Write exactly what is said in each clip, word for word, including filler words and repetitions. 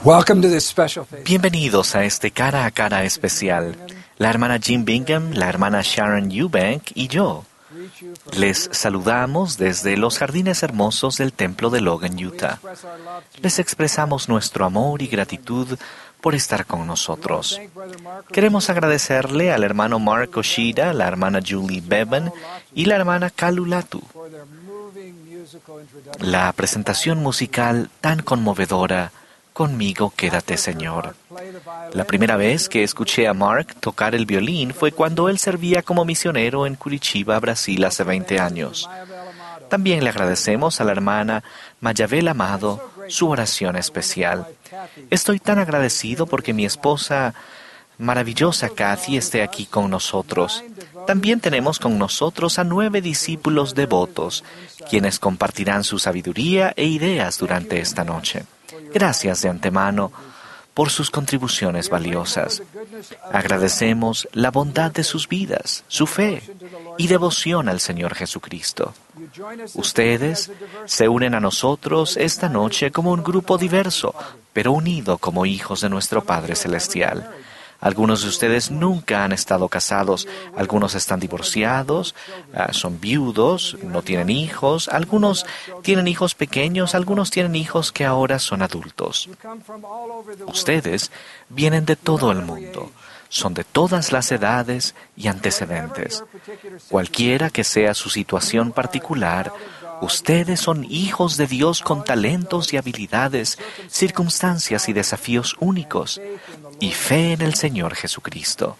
Welcome to this special face. Bienvenidos a este cara a cara especial. La hermana Jim Bingham, la hermana Sharon Eubank y yo les saludamos desde los jardines hermosos del templo de Logan, Utah. Les expresamos nuestro amor y gratitud por estar con nosotros. Queremos agradecerle al hermano Mark Oshida, la hermana Julie Bevan y la hermana Kalulatu. La presentación musical tan conmovedora, Conmigo quédate, Señor. La primera vez que escuché a Mark tocar el violín fue cuando él servía como misionero en Curitiba, Brasil, hace veinte años. También le agradecemos a la hermana Mayabel Amado su oración especial. Estoy tan agradecido porque mi esposa maravillosa Kathy esté aquí con nosotros. También tenemos con nosotros a nueve discípulos devotos, quienes compartirán su sabiduría e ideas durante esta noche. Gracias de antemano por sus contribuciones valiosas. Agradecemos la bondad de sus vidas, su fe y devoción al Señor Jesucristo. Ustedes se unen a nosotros esta noche como un grupo diverso, pero unido como hijos de nuestro Padre Celestial. Algunos de ustedes nunca han estado casados, algunos están divorciados, uh, son viudos, no tienen hijos, algunos tienen hijos pequeños, algunos tienen hijos que ahora son adultos. Ustedes vienen de todo el mundo, son de todas las edades y antecedentes. Cualquiera que sea su situación particular, ustedes son hijos de Dios con talentos y habilidades, circunstancias y desafíos únicos, y fe en el Señor Jesucristo.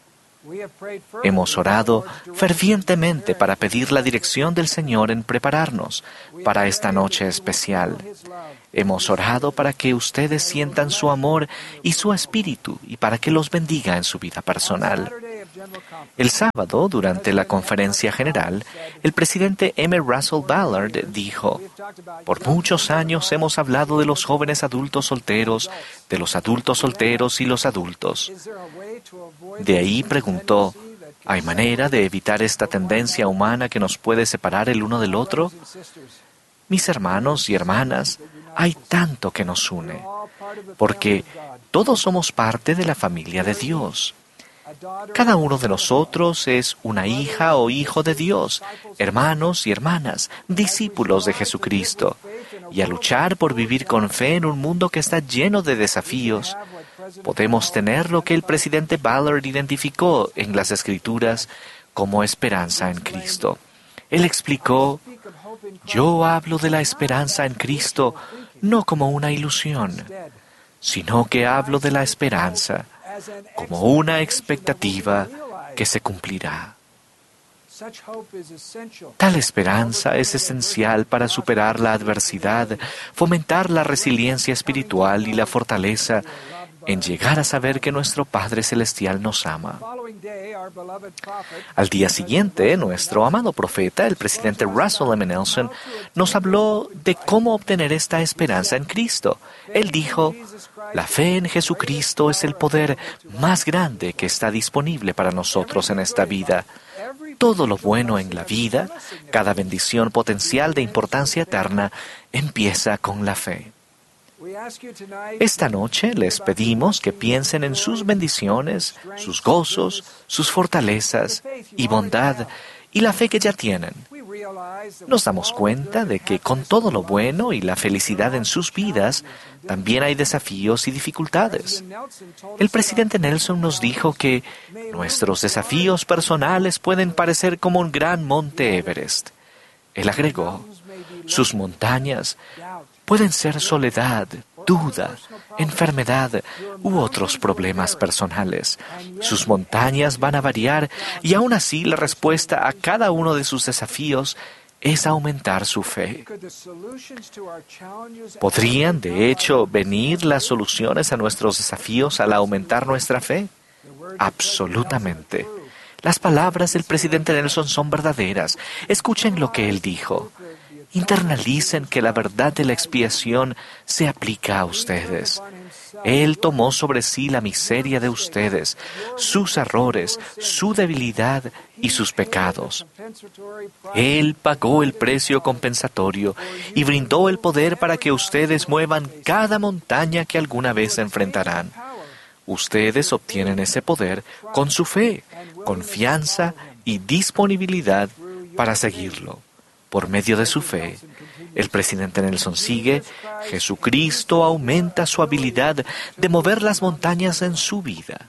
Hemos orado fervientemente para pedir la dirección del Señor en prepararnos para esta noche especial. Hemos orado para que ustedes sientan su amor y su espíritu y para que los bendiga en su vida personal. El sábado, durante la conferencia general, el presidente M. Russell Ballard dijo: «Por muchos años hemos hablado de los jóvenes adultos solteros, de los adultos solteros y los adultos». De ahí preguntó: ¿hay manera de evitar esta tendencia humana que nos puede separar el uno del otro? Mis hermanos y hermanas, hay tanto que nos une, porque todos somos parte de la familia de Dios. Cada uno de nosotros es una hija o hijo de Dios, hermanos y hermanas, discípulos de Jesucristo. Y a luchar por vivir con fe en un mundo que está lleno de desafíos, podemos tener lo que el presidente Ballard identificó en las Escrituras como esperanza en Cristo. Él explicó: «Yo hablo de la esperanza en Cristo no como una ilusión, sino que hablo de la esperanza como una expectativa que se cumplirá». Tal esperanza es esencial para superar la adversidad, fomentar la resiliencia espiritual y la fortaleza en llegar a saber que nuestro Padre Celestial nos ama. Al día siguiente, nuestro amado profeta, el presidente Russell M. Nelson, nos habló de cómo obtener esta esperanza en Cristo. Él dijo: «La fe en Jesucristo es el poder más grande que está disponible para nosotros en esta vida. Todo lo bueno en la vida, cada bendición potencial de importancia eterna, empieza con la fe». Esta noche les pedimos que piensen en sus bendiciones, sus gozos, sus fortalezas y bondad y la fe que ya tienen. Nos damos cuenta de que con todo lo bueno y la felicidad en sus vidas, también hay desafíos y dificultades. El presidente Nelson nos dijo que nuestros desafíos personales pueden parecer como un gran monte Everest. Él agregó: «Sus montañas pueden ser soledad, duda, enfermedad u otros problemas personales. Sus montañas van a variar y aún así la respuesta a cada uno de sus desafíos es aumentar su fe». ¿Podrían, de hecho, venir las soluciones a nuestros desafíos al aumentar nuestra fe? Absolutamente. Las palabras del presidente Nelson son verdaderas. Escuchen lo que él dijo: Internalicen que la verdad de la expiación se aplica a ustedes. Él tomó sobre sí la miseria de ustedes, sus errores, su debilidad y sus pecados. Él pagó el precio compensatorio y brindó el poder para que ustedes muevan cada montaña que alguna vez enfrentarán. Ustedes obtienen ese poder con su fe, confianza y disponibilidad para seguirlo. Por medio de su fe, el presidente Nelson sigue, Jesucristo aumenta su habilidad de mover las montañas en su vida.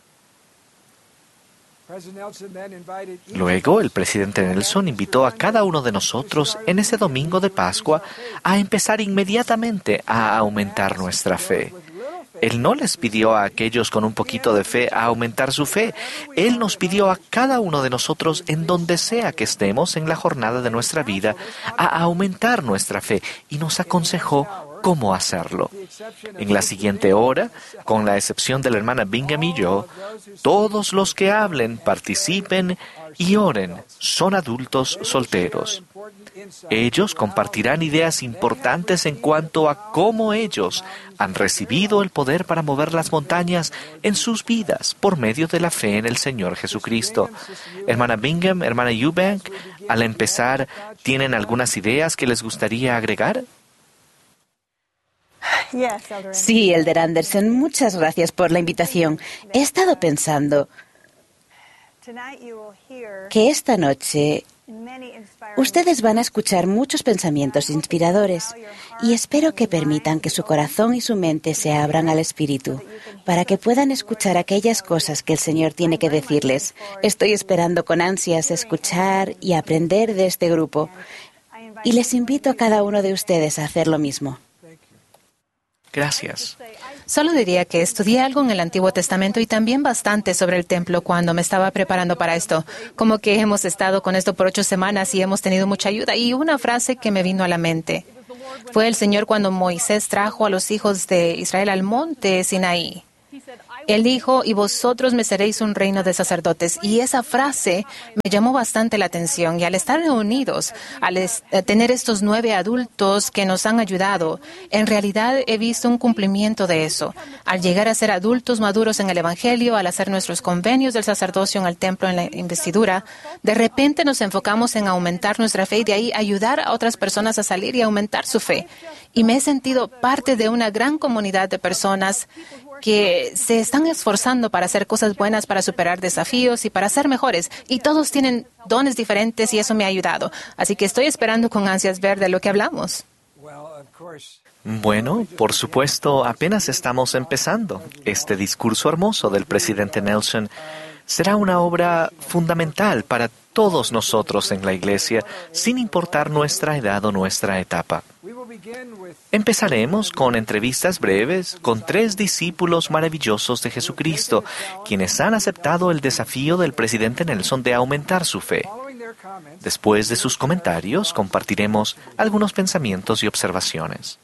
Luego, el presidente Nelson invitó a cada uno de nosotros en ese domingo de Pascua a empezar inmediatamente a aumentar nuestra fe. Él no les pidió a aquellos con un poquito de fe a aumentar su fe. Él nos pidió a cada uno de nosotros, en donde sea que estemos en la jornada de nuestra vida, a aumentar nuestra fe y nos aconsejó cómo hacerlo. En la siguiente hora, con la excepción de la hermana Bingham y yo, todos los que hablen, participen y oren son adultos solteros. Ellos compartirán ideas importantes en cuanto a cómo ellos han recibido el poder para mover las montañas en sus vidas por medio de la fe en el Señor Jesucristo. Hermana Bingham, hermana Eubank, al empezar, ¿tienen algunas ideas que les gustaría agregar? Sí, Elder Anderson, muchas gracias por la invitación. He estado pensando que esta noche ustedes van a escuchar muchos pensamientos inspiradores y espero que permitan que su corazón y su mente se abran al Espíritu para que puedan escuchar aquellas cosas que el Señor tiene que decirles. Estoy esperando con ansias escuchar y aprender de este grupo y les invito a cada uno de ustedes a hacer lo mismo. Gracias. Solo diría que estudié algo en el Antiguo Testamento y también bastante sobre el templo cuando me estaba preparando para esto. Como que hemos estado con esto por ocho semanas y hemos tenido mucha ayuda. Y una frase que me vino a la mente fue el Señor cuando Moisés trajo a los hijos de Israel al monte Sinaí. Él dijo, y vosotros me seréis un reino de sacerdotes. Y esa frase me llamó bastante la atención. Y al estar reunidos, al es, a tener estos nueve adultos que nos han ayudado, en realidad he visto un cumplimiento de eso. Al llegar a ser adultos maduros en el Evangelio, al hacer nuestros convenios del sacerdocio en el templo, en la investidura, de repente nos enfocamos en aumentar nuestra fe y de ahí ayudar a otras personas a salir y aumentar su fe. Y me he sentido parte de una gran comunidad de personas que se están esforzando para hacer cosas buenas, para superar desafíos y para ser mejores. Y todos tienen dones diferentes y eso me ha ayudado. Así que estoy esperando con ansias ver de lo que hablamos. Bueno, por supuesto, apenas estamos empezando. Este discurso hermoso del presidente Nelson será una obra fundamental para todos nosotros en la Iglesia, sin importar nuestra edad o nuestra etapa. Empezaremos con entrevistas breves con tres discípulos maravillosos de Jesucristo, quienes han aceptado el desafío del presidente Nelson de aumentar su fe. Después de sus comentarios, compartiremos algunos pensamientos y observaciones.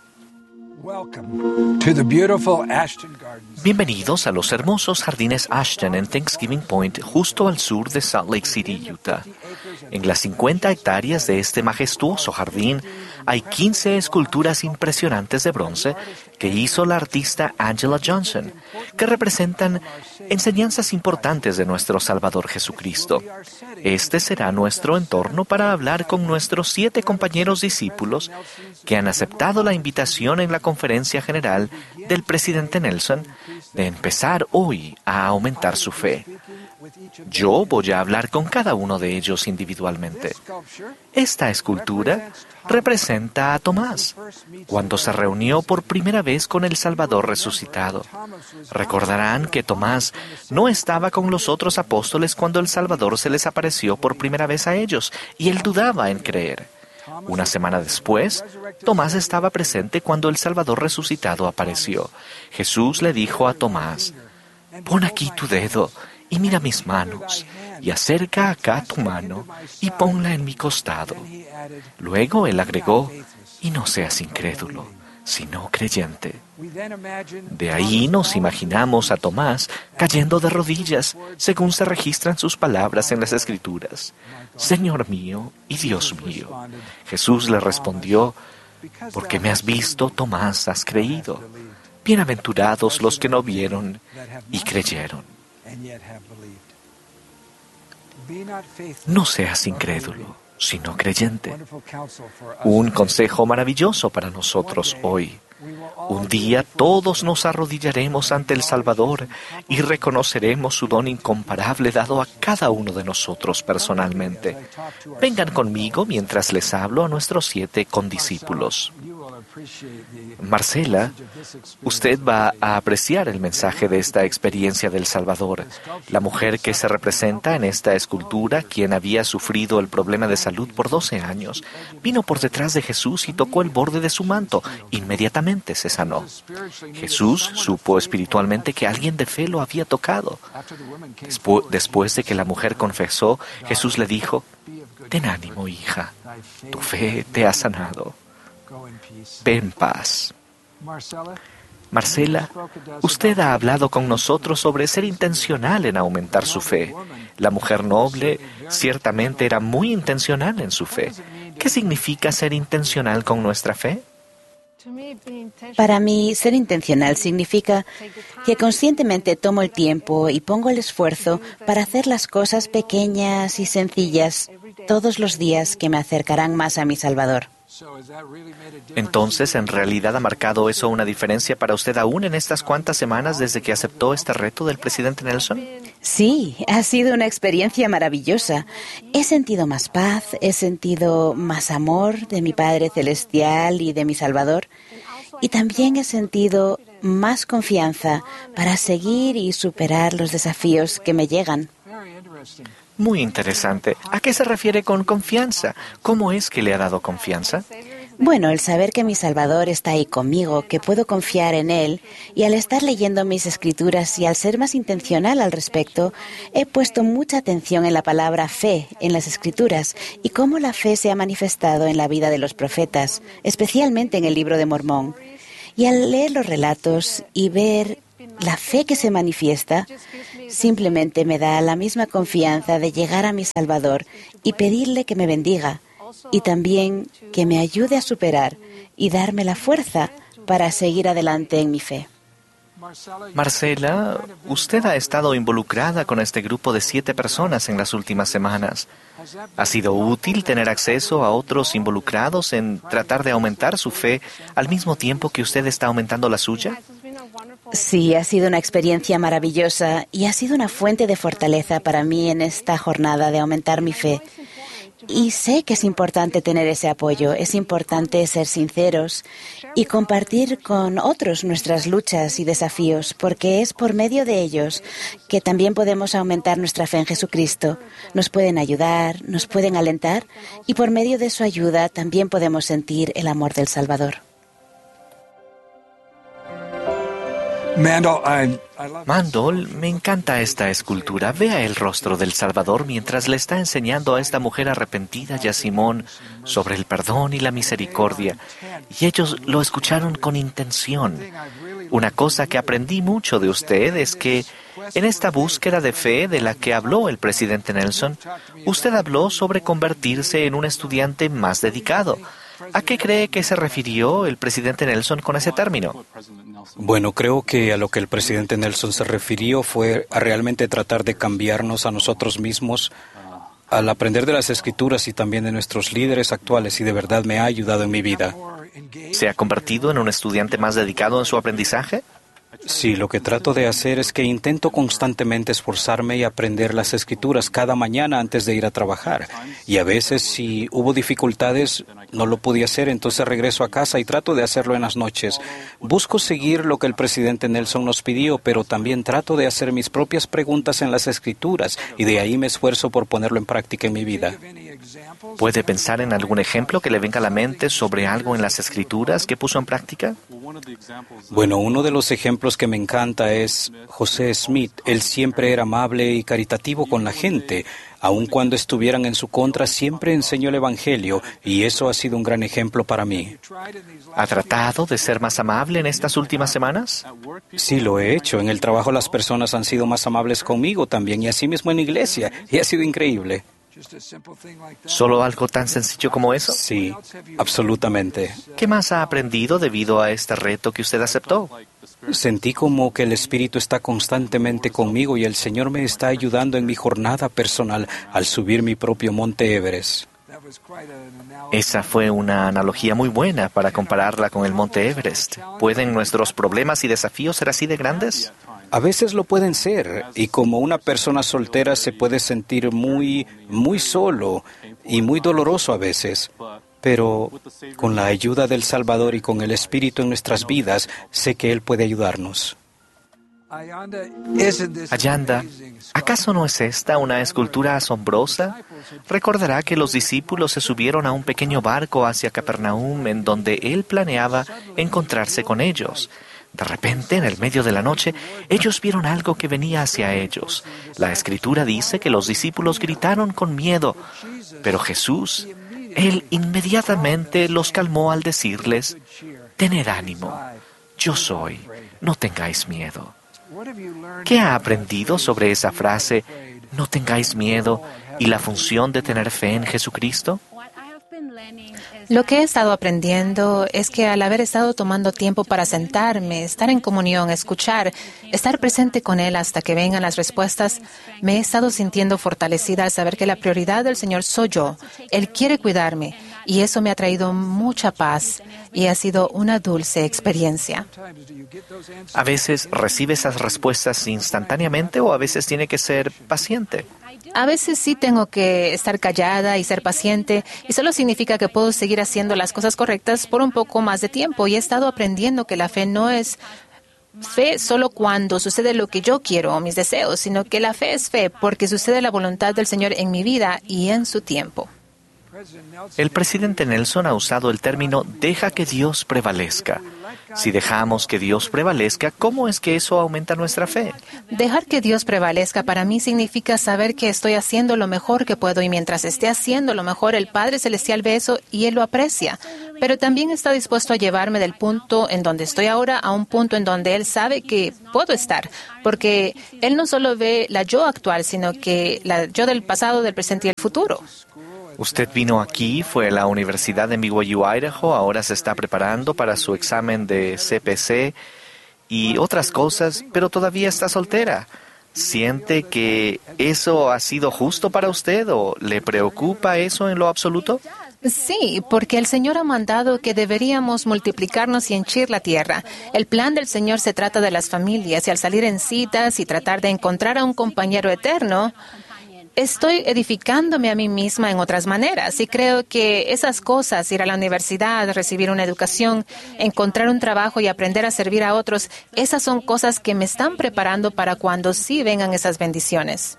Bienvenidos a los hermosos jardines Ashton en Thanksgiving Point, justo al sur de Salt Lake City, Utah. En las cincuenta hectáreas de este majestuoso jardín hay quince esculturas impresionantes de bronce que hizo la artista Angela Johnson, que representan enseñanzas importantes de nuestro Salvador Jesucristo. Este será nuestro entorno para hablar con nuestros siete compañeros discípulos que han aceptado la invitación en la conferencia general del presidente Nelson de empezar hoy a aumentar su fe. Yo voy a hablar con cada uno de ellos individualmente. Esta escultura representa a Tomás, cuando se reunió por primera vez con el Salvador resucitado. Recordarán que Tomás no estaba con los otros apóstoles cuando el Salvador se les apareció por primera vez a ellos, y él dudaba en creer. Una semana después, Tomás estaba presente cuando el Salvador resucitado apareció. Jesús le dijo a Tomás, «Pon aquí tu dedo y mira mis manos, y acerca acá tu mano y ponla en mi costado». Luego él agregó, «Y no seas incrédulo, sino creyente. De ahí nos imaginamos a Tomás cayendo de rodillas, según se registran sus palabras en las Escrituras. Señor mío y Dios mío. Jesús le respondió, porque me has visto, Tomás, has creído. Bienaventurados los que no vieron y creyeron. No seas incrédulo, sino creyente. Un consejo maravilloso para nosotros hoy. Un día todos nos arrodillaremos ante el Salvador y reconoceremos su don incomparable dado a cada uno de nosotros personalmente. Vengan conmigo mientras les hablo a nuestros siete condiscípulos. Marcela, usted va a apreciar el mensaje de esta experiencia del Salvador. La mujer que se representa en esta escultura, quien había sufrido el problema de salud por doce años, vino por detrás de Jesús y tocó el borde de su manto. Inmediatamente se sanó. Jesús supo espiritualmente que alguien de fe lo había tocado. Despu- después de que la mujer confesó, Jesús le dijo, «Ten ánimo, hija, tu fe te ha sanado. Ve en paz». Marcela, usted ha hablado con nosotros sobre ser intencional en aumentar su fe. La mujer noble ciertamente era muy intencional en su fe. ¿Qué significa ser intencional con nuestra fe? Para mí, ser intencional significa que conscientemente tomo el tiempo y pongo el esfuerzo para hacer las cosas pequeñas y sencillas todos los días que me acercarán más a mi Salvador. Entonces, ¿en realidad ha marcado eso una diferencia para usted aún en estas cuantas semanas desde que aceptó este reto del presidente Nelson? Sí, ha sido una experiencia maravillosa. He sentido más paz, he sentido más amor de mi Padre Celestial y de mi Salvador. Y también he sentido más confianza para seguir y superar los desafíos que me llegan. Muy interesante. ¿A qué se refiere con confianza? ¿Cómo es que le ha dado confianza? Bueno, el saber que mi Salvador está ahí conmigo, que puedo confiar en Él, y al estar leyendo mis escrituras y al ser más intencional al respecto, he puesto mucha atención en la palabra fe en las escrituras y cómo la fe se ha manifestado en la vida de los profetas, especialmente en el libro de Mormón. Y al leer los relatos y ver la fe que se manifiesta, simplemente me da la misma confianza de llegar a mi Salvador y pedirle que me bendiga y también que me ayude a superar y darme la fuerza para seguir adelante en mi fe. Marcela, usted ha estado involucrada con este grupo de siete personas en las últimas semanas. ¿Ha sido útil tener acceso a otros involucrados en tratar de aumentar su fe al mismo tiempo que usted está aumentando la suya? Sí, ha sido una experiencia maravillosa y ha sido una fuente de fortaleza para mí en esta jornada de aumentar mi fe. Y sé que es importante tener ese apoyo, es importante ser sinceros y compartir con otros nuestras luchas y desafíos, porque es por medio de ellos que también podemos aumentar nuestra fe en Jesucristo. Nos pueden ayudar, nos pueden alentar y por medio de su ayuda también podemos sentir el amor del Salvador. Mandel, me encanta esta escultura. Vea el rostro del Salvador mientras le está enseñando a esta mujer arrepentida y a Simón sobre el perdón y la misericordia. Y ellos lo escucharon con intención. Una cosa que aprendí mucho de usted es que en esta búsqueda de fe de la que habló el presidente Nelson, usted habló sobre convertirse en un estudiante más dedicado. ¿A qué cree que se refirió el presidente Nelson con ese término? Bueno, creo que a lo que el presidente Nelson se refirió fue a realmente tratar de cambiarnos a nosotros mismos al aprender de las Escrituras y también de nuestros líderes actuales, y de verdad me ha ayudado en mi vida. ¿Se ha convertido en un estudiante más dedicado en su aprendizaje? Sí, lo que trato de hacer es que intento constantemente esforzarme y aprender las Escrituras cada mañana antes de ir a trabajar. Y a veces, si hubo dificultades, no lo podía hacer, entonces regreso a casa y trato de hacerlo en las noches. Busco seguir lo que el presidente Nelson nos pidió, pero también trato de hacer mis propias preguntas en las Escrituras, y de ahí me esfuerzo por ponerlo en práctica en mi vida. ¿Puede pensar en algún ejemplo que le venga a la mente sobre algo en las Escrituras que puso en práctica? Bueno, uno de los ejemplos que me encanta es José Smith. Él siempre era amable y caritativo con la gente. Aun cuando estuvieran en su contra, siempre enseñó el Evangelio, y eso ha sido un gran ejemplo para mí. ¿Ha tratado de ser más amable en estas últimas semanas? Sí, lo he hecho. En el trabajo las personas han sido más amables conmigo también, y así mismo en la iglesia, y ha sido increíble. ¿Solo algo tan sencillo como eso? Sí, absolutamente. ¿Qué más ha aprendido debido a este reto que usted aceptó? Sentí como que el Espíritu está constantemente conmigo y el Señor me está ayudando en mi jornada personal al subir mi propio monte Everest. Esa fue una analogía muy buena para compararla con el monte Everest. ¿Pueden nuestros problemas y desafíos ser así de grandes? A veces lo pueden ser, y como una persona soltera se puede sentir muy, muy solo y muy doloroso a veces. Pero con la ayuda del Salvador y con el Espíritu en nuestras vidas, sé que Él puede ayudarnos. Ayanda, ¿acaso no es esta una escultura asombrosa? Recordará que los discípulos se subieron a un pequeño barco hacia Capernaum en donde Él planeaba encontrarse con ellos. De repente, en el medio de la noche, ellos vieron algo que venía hacia ellos. La Escritura dice que los discípulos gritaron con miedo, pero Jesús, Él inmediatamente los calmó al decirles: «Tened ánimo, yo soy, no tengáis miedo». ¿Qué ha aprendido sobre esa frase, «no tengáis miedo», y la función de tener fe en Jesucristo? Lo que he estado aprendiendo es que al haber estado tomando tiempo para sentarme, estar en comunión, escuchar, estar presente con Él hasta que vengan las respuestas, me he estado sintiendo fortalecida al saber que la prioridad del Señor soy yo. Él quiere cuidarme y eso me ha traído mucha paz y ha sido una dulce experiencia. ¿A veces recibe esas respuestas instantáneamente o a veces tiene que ser paciente? A veces sí tengo que estar callada y ser paciente, y solo significa que puedo seguir haciendo las cosas correctas por un poco más de tiempo. Y he estado aprendiendo que la fe no es fe solo cuando sucede lo que yo quiero o mis deseos, sino que la fe es fe porque sucede la voluntad del Señor en mi vida y en su tiempo. El presidente Nelson ha usado el término «deja que Dios prevalezca». Si dejamos que Dios prevalezca, ¿cómo es que eso aumenta nuestra fe? Dejar que Dios prevalezca para mí significa saber que estoy haciendo lo mejor que puedo y mientras esté haciendo lo mejor, el Padre Celestial ve eso y Él lo aprecia. Pero también está dispuesto a llevarme del punto en donde estoy ahora a un punto en donde Él sabe que puedo estar, porque Él no solo ve la yo actual, sino que la yo del pasado, del presente y el futuro. Usted vino aquí, fue a la Universidad de B Y U, Idaho, ahora se está preparando para su examen de C P C y otras cosas, pero todavía está soltera. ¿Siente que eso ha sido justo para usted o le preocupa eso en lo absoluto? Sí, porque el Señor ha mandado que deberíamos multiplicarnos y henchir la tierra. El plan del Señor se trata de las familias y al salir en citas y tratar de encontrar a un compañero eterno, estoy edificándome a mí misma en otras maneras y creo que esas cosas, ir a la universidad, recibir una educación, encontrar un trabajo y aprender a servir a otros, esas son cosas que me están preparando para cuando sí vengan esas bendiciones.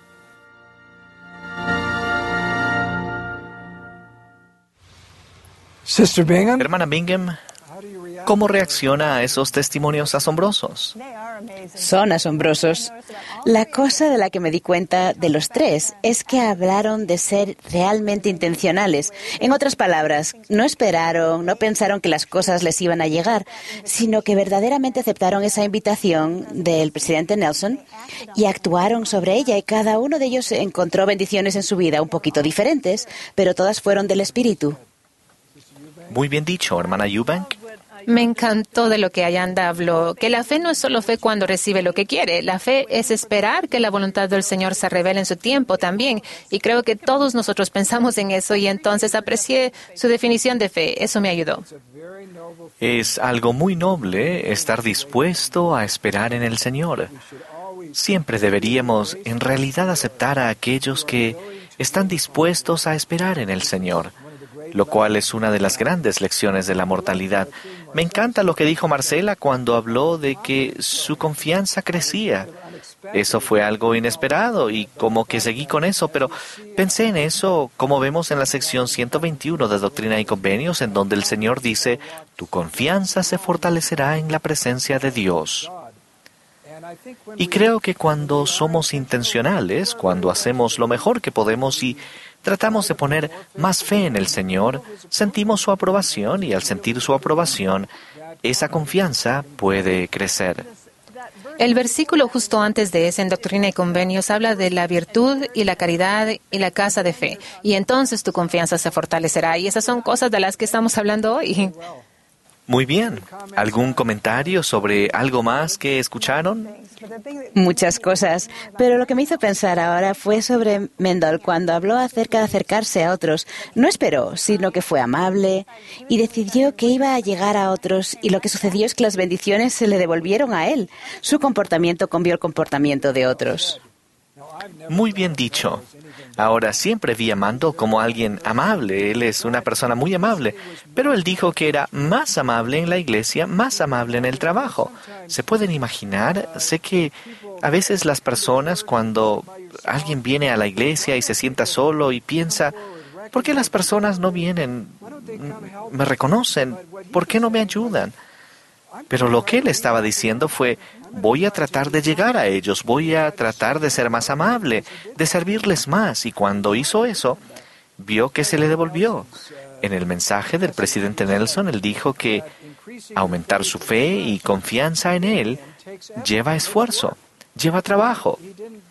Sister Bingham. Hermana Bingham, ¿cómo reacciona a esos testimonios asombrosos? Son asombrosos. La cosa de la que me di cuenta de los tres es que hablaron de ser realmente intencionales. En otras palabras, no esperaron, no pensaron que las cosas les iban a llegar, sino que verdaderamente aceptaron esa invitación del presidente Nelson y actuaron sobre ella, y cada uno de ellos encontró bendiciones en su vida un poquito diferentes, pero todas fueron del Espíritu. Muy bien dicho, hermana Eubank. Me encantó de lo que Ayanda habló, que la fe no es solo fe cuando recibe lo que quiere. La fe es esperar que la voluntad del Señor se revele en su tiempo también. Y creo que todos nosotros pensamos en eso y entonces aprecié su definición de fe. Eso me ayudó. Es algo muy noble estar dispuesto a esperar en el Señor. Siempre deberíamos en realidad aceptar a aquellos que están dispuestos a esperar en el Señor, lo cual es una de las grandes lecciones de la mortalidad. Me encanta lo que dijo Marcela cuando habló de que su confianza crecía. Eso fue algo inesperado y como que seguí con eso, pero pensé en eso como vemos en la sección ciento veintiuno de Doctrina y Convenios, en donde el Señor dice, tu confianza se fortalecerá en la presencia de Dios. Y creo que cuando somos intencionales, cuando hacemos lo mejor que podemos y tratamos de poner más fe en el Señor, sentimos su aprobación y al sentir su aprobación, esa confianza puede crecer. El versículo justo antes de ese en Doctrina y Convenios habla de la virtud y la caridad y la casa de fe. Y entonces tu confianza se fortalecerá. Y esas son cosas de las que estamos hablando hoy. Muy bien. ¿Algún comentario sobre algo más que escucharon? Muchas cosas, pero lo que me hizo pensar ahora fue sobre Mendel cuando habló acerca de acercarse a otros. No esperó, sino que fue amable y decidió que iba a llegar a otros y lo que sucedió es que las bendiciones se le devolvieron a él. Su comportamiento cambió el comportamiento de otros. Muy bien dicho. Ahora, siempre vi a Mando como alguien amable. Él es una persona muy amable. Pero él dijo que era más amable en la iglesia, más amable en el trabajo. ¿Se pueden imaginar? Sé que a veces las personas, cuando alguien viene a la iglesia y se sienta solo y piensa, ¿por qué las personas no vienen, me reconocen? ¿Por qué no me ayudan? Pero lo que él estaba diciendo fue, voy a tratar de llegar a ellos, voy a tratar de ser más amable, de servirles más. Y cuando hizo eso, vio que se le devolvió. En el mensaje del presidente Nelson, él dijo que aumentar su fe y confianza en él lleva esfuerzo, lleva trabajo.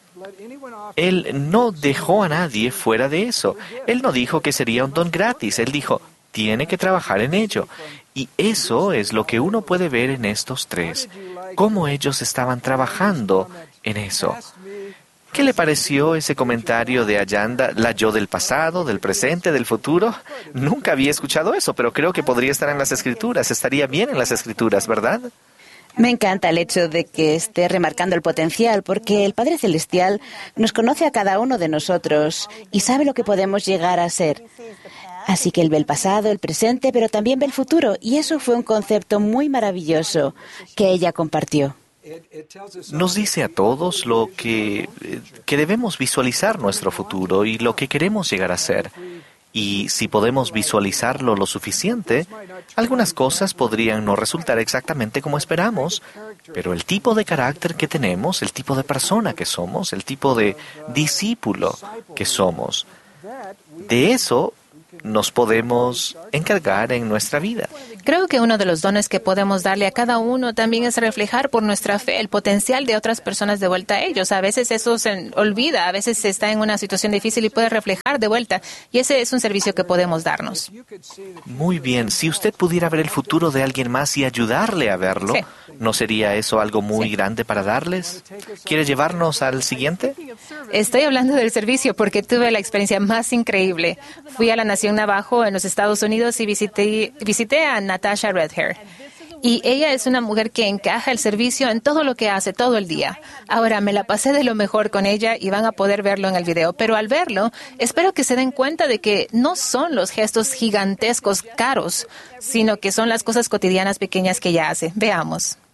Él no dejó a nadie fuera de eso. Él no dijo que sería un don gratis. Él dijo, tiene que trabajar en ello. Y eso es lo que uno puede ver en estos tres, cómo ellos estaban trabajando en eso. ¿Qué le pareció ese comentario de Ayanda, la yo del pasado, del presente, del futuro? Nunca había escuchado eso, pero creo que podría estar en las Escrituras, estaría bien en las Escrituras, ¿verdad? Me encanta el hecho de que esté remarcando el potencial, porque el Padre Celestial nos conoce a cada uno de nosotros y sabe lo que podemos llegar a ser. Así que Él ve el pasado, el presente, pero también ve el futuro. Y eso fue un concepto muy maravilloso que ella compartió. Nos dice a todos lo que, que debemos visualizar nuestro futuro y lo que queremos llegar a ser. Y si podemos visualizarlo lo suficiente, algunas cosas podrían no resultar exactamente como esperamos, pero el tipo de carácter que tenemos, el tipo de persona que somos, el tipo de discípulo que somos, de eso nos podemos encargar en nuestra vida. Creo que uno de los dones que podemos darle a cada uno también es reflejar por nuestra fe el potencial de otras personas de vuelta a ellos. A veces eso se olvida, a veces se está en una situación difícil y puede reflejar de vuelta. Y ese es un servicio que podemos darnos. Muy bien. Si usted pudiera ver el futuro de alguien más y ayudarle a verlo, sí. ¿No sería eso algo muy sí. grande para darles? ¿Quiere llevarnos al siguiente? Estoy hablando del servicio porque tuve la experiencia más increíble. Fui a la Nación Navajo en los Estados Unidos y visité, visité a Natasha Redhair. Y ella es una mujer que encaja el servicio en todo lo que hace todo el día. Ahora, me la pasé de lo mejor con ella y van a poder verlo en el video. Pero al verlo, espero que se den cuenta de que no son los gestos gigantescos caros, sino que son las cosas cotidianas pequeñas que ella hace. Veamos.